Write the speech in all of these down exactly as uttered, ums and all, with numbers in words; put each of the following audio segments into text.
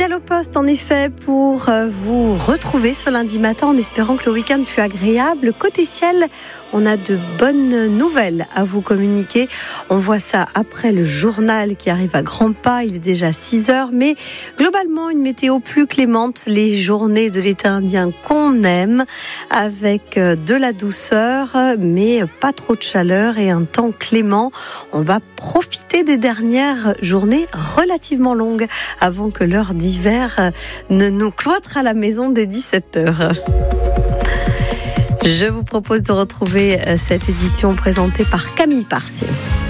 Fidèle au poste, en effet, pour vous retrouver ce lundi matin en espérant que le week-end fut agréable. Côté ciel, on a de bonnes nouvelles à vous communiquer. On voit ça après le journal qui arrive à grands pas. Il est déjà six heures, mais globalement, une météo plus clémente. Les journées de l'été indien qu'on aime, avec de la douceur, mais pas trop de chaleur et un temps clément. On va profiter des dernières journées relativement longues avant que l'heure d'hiver ne nous cloître à la maison dès dix-sept heures. Je vous propose de retrouver cette édition présentée par Camille Parcier.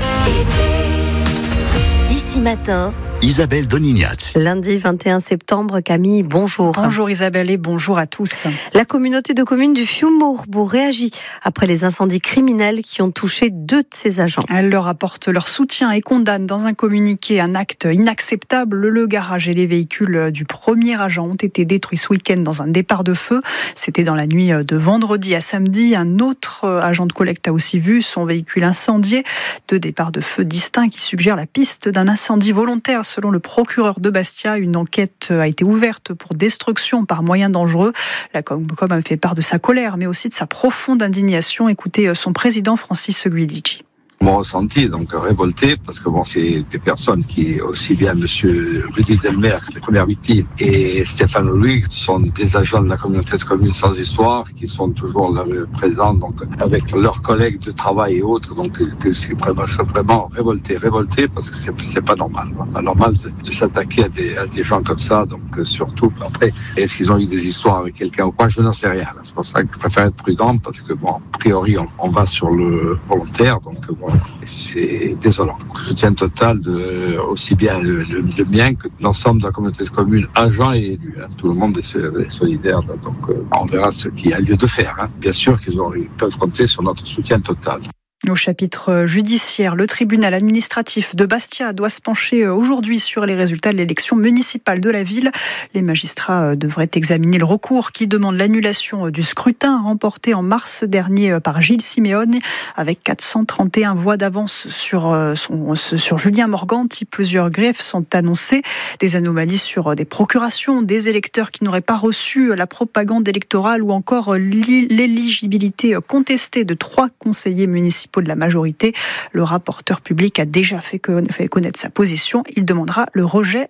Ici matin, Isabelle Donignat. Lundi vingt et un septembre, Camille, bonjour. Bonjour Isabelle et bonjour à tous. La communauté de communes du Fiume-Mourbourg réagit après les incendies criminels qui ont touché deux de ses agents. Elle leur apporte leur soutien et condamne dans un communiqué un acte inacceptable. Le garage et les véhicules du premier agent ont été détruits ce week-end dans un départ de feu. C'était dans la nuit de vendredi à samedi. Un autre agent de collecte a aussi vu son véhicule incendié. Deux départs de feu distincts qui suggèrent la piste d'un incendie volontaire. Selon le procureur de Bastia, une enquête a été ouverte pour destruction par moyens dangereux. La Comcom a fait part de sa colère, mais aussi de sa profonde indignation. Écoutez son président Francis Guilici. Mon ressenti est donc révolté parce que bon, c'est des personnes qui, aussi bien Monsieur Rudy Delmer, les premières victimes, et Stéphane Louis, sont des agents de la communauté de communes sans histoire, qui sont toujours là, présents donc avec leurs collègues de travail et autres. Donc que c'est vraiment, c'est vraiment révolté, révolté parce que c'est, c'est pas normal, pas normal de, de s'attaquer à des, à des gens comme ça. Donc surtout après, est-ce qu'ils ont eu des histoires avec quelqu'un ou pas, je n'en sais rien. C'est pour ça que je préfère être prudent parce que bon, a priori on, on va sur le volontaire, donc bon. C'est désolant. Soutien total de aussi bien le, le, le mien que l'ensemble de la communauté de communes, agents et élus. Hein. Tout le monde est solidaire, donc euh, on verra ce qu'il y a lieu de faire. Hein. Bien sûr qu'ils ont, ils peuvent compter sur notre soutien total. Au chapitre judiciaire, le tribunal administratif de Bastia doit se pencher aujourd'hui sur les résultats de l'élection municipale de la ville. Les magistrats devraient examiner le recours qui demande l'annulation du scrutin remporté en mars dernier par Gilles Simeone avec quatre cent trente et un voix d'avance sur, son, sur Julien Morganti. Plusieurs greffes sont annoncées, des anomalies sur des procurations, des électeurs qui n'auraient pas reçu la propagande électorale ou encore l'éligibilité contestée de trois conseillers municipaux de la majorité. Le rapporteur public a déjà fait connaître sa position. Il demandera le rejet